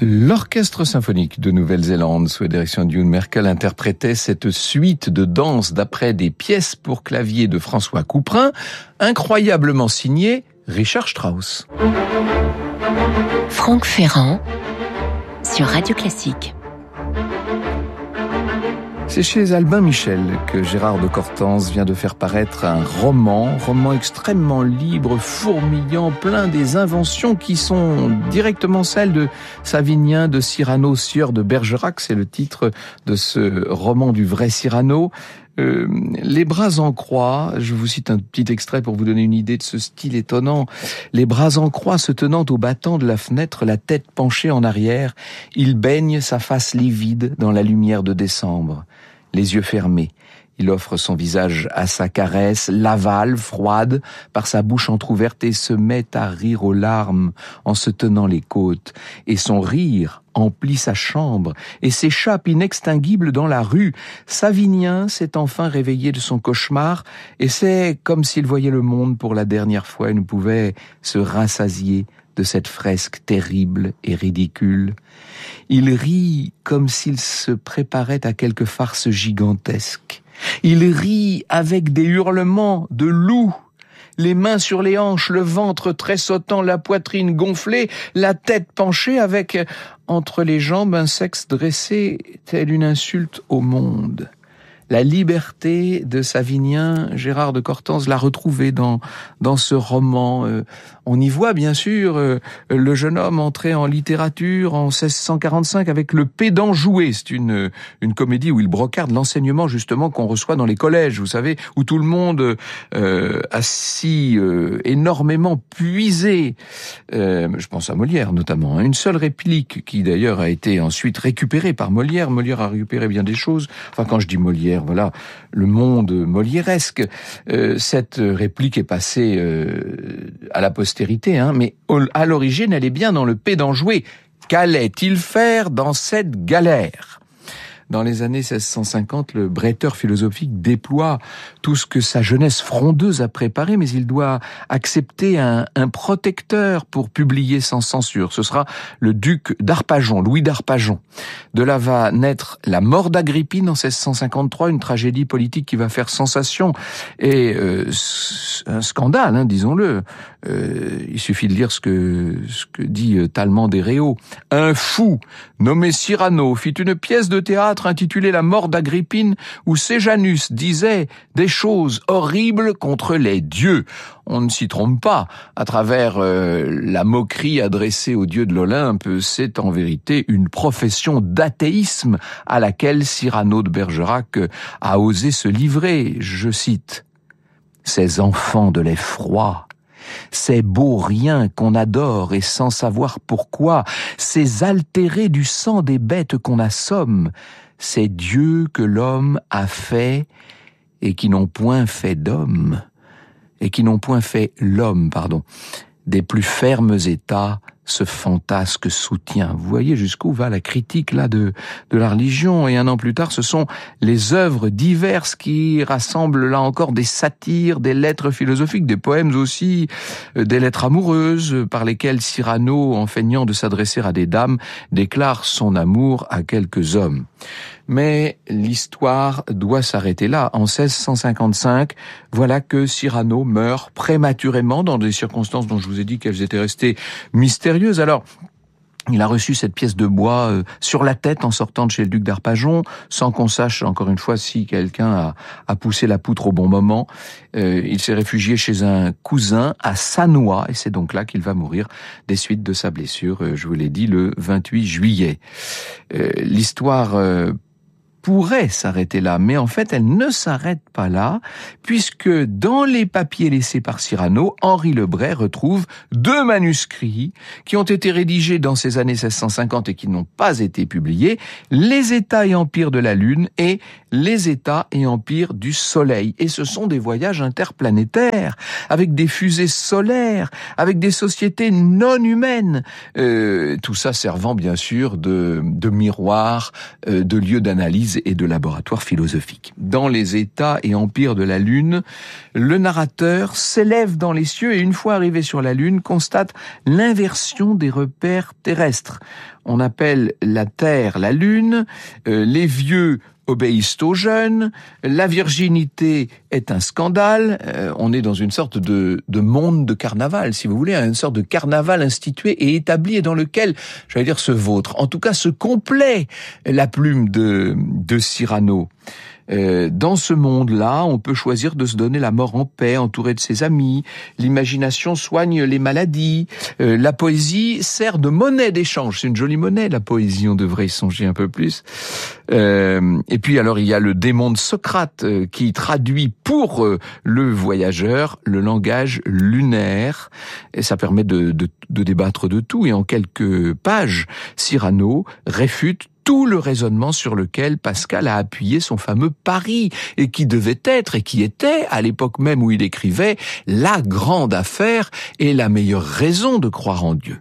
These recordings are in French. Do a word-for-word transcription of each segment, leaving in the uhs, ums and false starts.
L'Orchestre symphonique de Nouvelle-Zélande, sous la direction de Youn Merkel, interprétait cette suite de danses d'après des pièces pour clavier de François Couperin, incroyablement signé Richard Strauss. Franck Ferrand, sur Radio Classique. C'est chez Albin Michel que Gérard de Cortance vient de faire paraître un roman, roman extrêmement libre, fourmillant, plein des inventions qui sont directement celles de Savinien, de Cyrano, sieur de Bergerac. C'est le titre de ce roman du vrai Cyrano. Euh, les bras en croix, je vous cite un petit extrait pour vous donner une idée de ce style étonnant. Les bras en croix se tenant au battant de la fenêtre, la tête penchée en arrière, il baigne sa face livide dans la lumière de décembre. Les yeux fermés, il offre son visage à sa caresse, l'avale, froide, par sa bouche entr'ouverte et se met à rire aux larmes en se tenant les côtes. Et son rire emplit sa chambre et s'échappe inextinguible dans la rue. Savinien s'est enfin réveillé de son cauchemar et c'est comme s'il voyait le monde pour la dernière fois et ne pouvait se rassasier de cette fresque terrible et ridicule. Il rit comme s'il se préparait à quelque farce gigantesque. Il rit avec des hurlements de loup, les mains sur les hanches, le ventre tressautant, la poitrine gonflée, la tête penchée avec, entre les jambes, un sexe dressé, telle une insulte au monde. La liberté de Savinien, Gérard de Cortance l'a retrouvée dans dans ce roman. Euh, on y voit bien sûr euh, le jeune homme entrer en littérature en seize cent quarante-cinq avec Le Pédant joué. C'est une une comédie où il brocarde l'enseignement justement qu'on reçoit dans les collèges, vous savez, où tout le monde euh, a si euh, énormément puisé. Euh, je pense à Molière notamment. Hein, une seule réplique qui d'ailleurs a été ensuite récupérée par Molière. Molière a récupéré bien des choses. Enfin, quand je dis Molière, voilà, le monde molièresque. Euh, cette réplique est passée euh, à la postérité, hein, mais à l'origine, elle est bien dans Le Pédant joué. Qu'allait-il faire dans cette galère ? Dans les années seize cent cinquante, le bretteur philosophique déploie tout ce que sa jeunesse frondeuse a préparé, mais il doit accepter un, un protecteur pour publier sans censure. Ce sera le duc d'Arpajon, Louis d'Arpajon. De là va naître La mort d'Agrippine en seize cent cinquante-trois, une tragédie politique qui va faire sensation et euh, un scandale, hein, disons-le. Euh, il suffit de lire ce que ce que dit euh, Tallemant des Réaux. Un fou nommé Cyrano fit une pièce de théâtre intitulée La mort d'Agrippine où Séjanus disait des choses horribles contre les dieux. On ne s'y trompe pas. À travers euh, la moquerie adressée aux dieux de l'Olympe, c'est en vérité une profession d'athéisme à laquelle Cyrano de Bergerac a osé se livrer. Je cite: « Ces enfants de l'effroi, ces beaux riens qu'on adore et sans savoir pourquoi, ces altérés du sang des bêtes qu'on assomme, ces dieux que l'homme a fait et qui n'ont point fait d'homme, et qui n'ont point fait l'homme, pardon, des plus fermes états, ce fantasque soutient. » Vous voyez jusqu'où va la critique là de de la religion. Et un an plus tard, ce sont les œuvres diverses qui rassemblent là encore des satires, des lettres philosophiques, des poèmes aussi, des lettres amoureuses par lesquelles Cyrano, en feignant de s'adresser à des dames, déclare son amour à quelques hommes. Mais l'histoire doit s'arrêter là. En seize cent cinquante-cinq, voilà que Cyrano meurt prématurément dans des circonstances dont je vous ai dit qu'elles étaient restées mystérieuses. Alors, il a reçu cette pièce de bois euh, sur la tête en sortant de chez le duc d'Arpajon, sans qu'on sache encore une fois si quelqu'un a, a poussé la poutre au bon moment. Euh, il s'est réfugié chez un cousin à Sannois, et c'est donc là qu'il va mourir des suites de sa blessure, euh, je vous l'ai dit, le vingt-huit juillet. Euh, l'histoire euh, pourrait s'arrêter là, mais en fait, elle ne s'arrête pas là, puisque dans les papiers laissés par Cyrano, Henri Lebret retrouve deux manuscrits qui ont été rédigés dans ces années seize cent cinquante et qui n'ont pas été publiés, Les États et empires de la Lune et Les États et empires du Soleil. Et ce sont des voyages interplanétaires, avec des fusées solaires, avec des sociétés non humaines, euh, tout ça servant bien sûr de, de miroir, euh, de lieu d'analyse d'analyse et de laboratoire philosophique. Dans les États et empires de la Lune, le narrateur s'élève dans les cieux et une fois arrivé sur la Lune, constate l'inversion des repères terrestres. On appelle la Terre la Lune, euh, les vieux obéissent aux jeunes, la virginité est un scandale, euh, on est dans une sorte de, de monde de carnaval, si vous voulez, une sorte de carnaval institué et établi et dans lequel, j'allais dire, se vautre, en tout cas se complaît la plume de, de Cyrano. Euh, dans ce monde-là, on peut choisir de se donner la mort en paix, entouré de ses amis. L'imagination soigne les maladies. Euh, la poésie sert de monnaie d'échange. C'est une jolie monnaie, la poésie, on devrait y songer un peu plus. Euh, et puis alors, il y a le démon de Socrate euh, qui traduit pour euh, le voyageur le langage lunaire. Et ça permet de, de, de débattre de tout. Et en quelques pages, Cyrano réfute tout le raisonnement sur lequel Pascal a appuyé son fameux pari, et qui devait être, et qui était, à l'époque même où il écrivait, la grande affaire et la meilleure raison de croire en Dieu.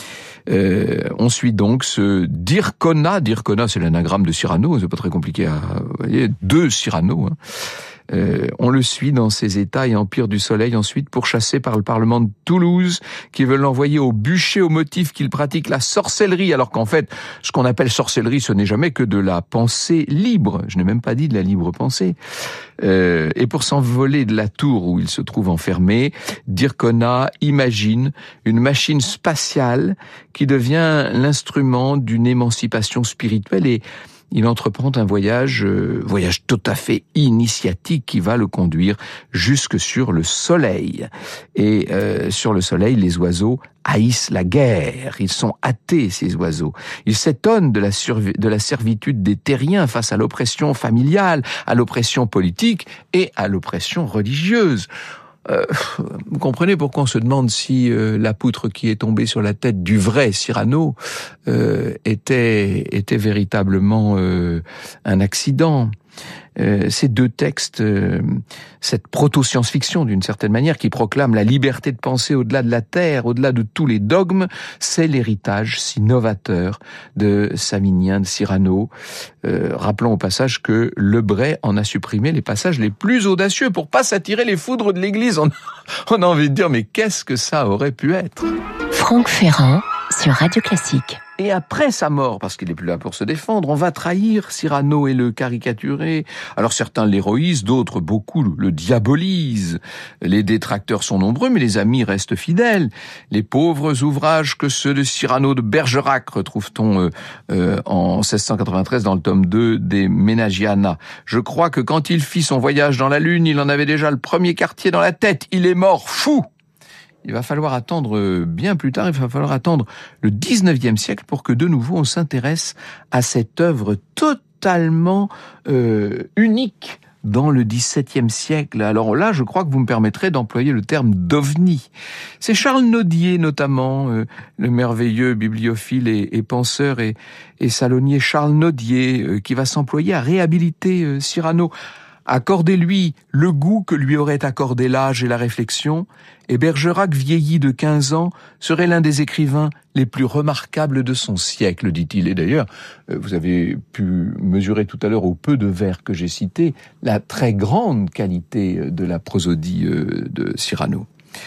Euh, on suit donc ce Dircona, Dircona c'est l'anagramme de Cyrano, c'est pas très compliqué à, vous voyez, deux Cyrano, hein. Euh, on le suit dans ses États et empires du soleil ensuite pourchassé par le Parlement de Toulouse qui veut l'envoyer au bûcher au motif qu'il pratique la sorcellerie, alors qu'en fait ce qu'on appelle sorcellerie ce n'est jamais que de la pensée libre, je n'ai même pas dit de la libre pensée. Euh, et pour s'envoler de la tour où il se trouve enfermé, Dircona imagine une machine spatiale qui devient l'instrument d'une émancipation spirituelle et il entreprend un voyage, euh, voyage tout à fait initiatique qui va le conduire jusque sur le soleil. Et euh, sur le soleil, les oiseaux haïssent la guerre. Ils sont athées, ces oiseaux. Ils s'étonnent de la, survi- de la servitude des terriens face à l'oppression familiale, à l'oppression politique et à l'oppression religieuse. Euh, vous comprenez pourquoi on se demande si euh, la poutre qui est tombée sur la tête du vrai Cyrano euh, était était véritablement euh, un accident. Euh, ces deux textes, euh, cette proto-science-fiction d'une certaine manière qui proclame la liberté de penser au-delà de la terre, au-delà de tous les dogmes, c'est l'héritage si novateur de Savinien, de Cyrano. Euh, rappelons au passage que Lebray en a supprimé les passages les plus audacieux pour pas s'attirer les foudres de l'Église. On, on a envie de dire, mais qu'est-ce que ça aurait pu être ? Franck Ferrand sur Radio Classique. Et après sa mort, parce qu'il n'est plus là pour se défendre, on va trahir Cyrano et le caricaturer. Alors certains l'héroïsent, d'autres, beaucoup, le diabolisent. Les détracteurs sont nombreux, mais les amis restent fidèles. Les pauvres ouvrages que ceux de Cyrano de Bergerac retrouve-t-on euh, euh, en seize cent quatre-vingt-treize dans le tome deux des Menagiana. Je crois que quand il fit son voyage dans la Lune, il en avait déjà le premier quartier dans la tête. Il est mort fou. Il va falloir attendre bien plus tard, il va falloir attendre le dix-neuvième siècle pour que de nouveau on s'intéresse à cette œuvre totalement euh, unique dans le dix-septième siècle. Alors là, je crois que vous me permettrez d'employer le terme d'ovni. C'est Charles Nodier notamment, euh, le merveilleux bibliophile et, et penseur et, et salonnier Charles Nodier, euh, qui va s'employer à réhabiliter euh, Cyrano. Accordez-lui le goût que lui aurait accordé l'âge et la réflexion, et Bergerac, vieilli de quinze ans, serait l'un des écrivains les plus remarquables de son siècle, dit-il. Et d'ailleurs, vous avez pu mesurer tout à l'heure au peu de vers que j'ai cités la très grande qualité de la prosodie de Cyrano.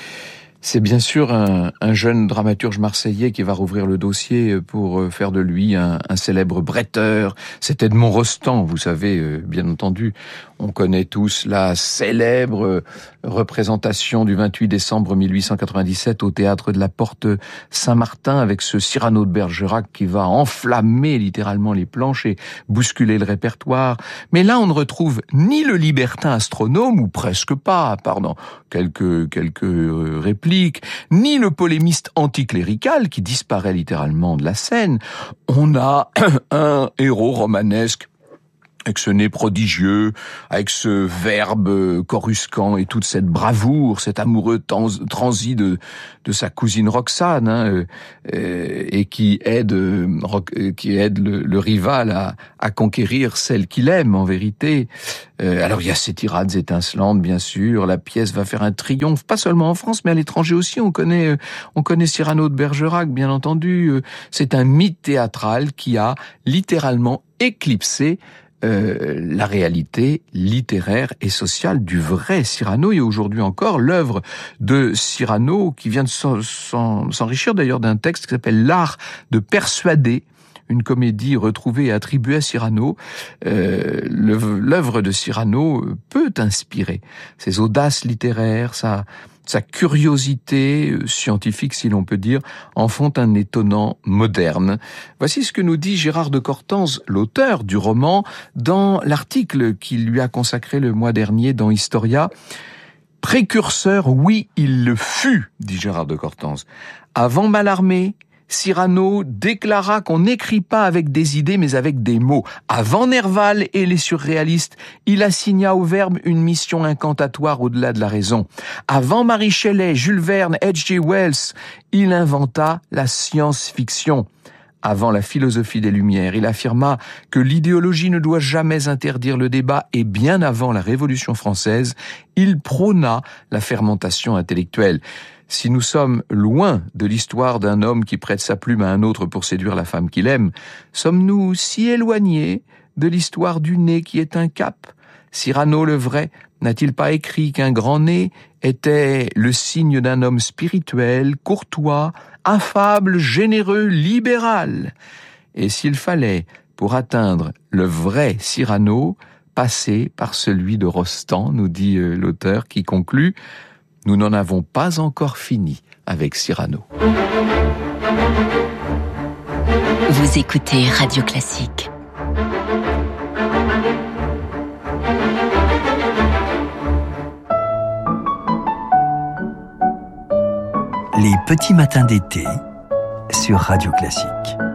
C'est bien sûr un, un jeune dramaturge marseillais qui va rouvrir le dossier pour faire de lui un, un célèbre bretteur. C'est Edmond Rostand, vous savez, bien entendu. On connaît tous la célèbre représentation du vingt-huit décembre mille huit cent quatre-vingt-dix-sept au théâtre de la Porte Saint-Martin avec ce Cyrano de Bergerac qui va enflammer littéralement les planches et bousculer le répertoire. Mais là, on ne retrouve ni le libertin astronome, ou presque pas, pardon, quelques, quelques répliques, ni le polémiste anticlérical qui disparaît littéralement de la scène. On a un héros romanesque avec ce nez prodigieux, avec ce verbe coruscant et toute cette bravoure, cet amoureux transi de de sa cousine Roxane, hein, euh, et qui aide euh, qui aide le, le rival à, à conquérir celle qu'il aime en vérité. Euh, alors il y a ces tirades étincelantes, bien sûr. La pièce va faire un triomphe, pas seulement en France, mais à l'étranger aussi. On connaît euh, on connaît Cyrano de Bergerac, bien entendu. C'est un mythe théâtral qui a littéralement éclipsé euh, la réalité littéraire et sociale du vrai Cyrano. Et aujourd'hui encore, l'œuvre de Cyrano, qui vient de s'enrichir d'ailleurs d'un texte qui s'appelle « L'art de persuader », une comédie retrouvée et attribuée à Cyrano. Euh, l'œuvre de Cyrano peut inspirer. Ses audaces littéraires, sa, sa curiosité scientifique, si l'on peut dire, en font un étonnant moderne. Voici ce que nous dit Gérard de Cortanze, l'auteur du roman, dans l'article qu'il lui a consacré le mois dernier dans Historia. Précurseur, oui, il le fut, dit Gérard de Cortanze. Avant Mallarmé, Cyrano déclara qu'on n'écrit pas avec des idées mais avec des mots. Avant Nerval et les surréalistes, il assigna au verbe une mission incantatoire au-delà de la raison. Avant Marie Shelley, Jules Verne, H G Wells, il inventa la science-fiction. Avant la philosophie des Lumières, il affirma que l'idéologie ne doit jamais interdire le débat et bien avant la Révolution française, il prôna la fermentation intellectuelle. Si nous sommes loin de l'histoire d'un homme qui prête sa plume à un autre pour séduire la femme qu'il aime, sommes-nous si éloignés de l'histoire du nez qui est un cap? Cyrano le vrai n'a-t-il pas écrit qu'un grand nez était le signe d'un homme spirituel, courtois, affable, généreux, libéral? Et s'il fallait, pour atteindre le vrai Cyrano, passer par celui de Rostand, nous dit euh, l'auteur qui conclut: nous n'en avons pas encore fini avec Cyrano. Vous écoutez Radio Classique. Les petits matins d'été sur Radio Classique.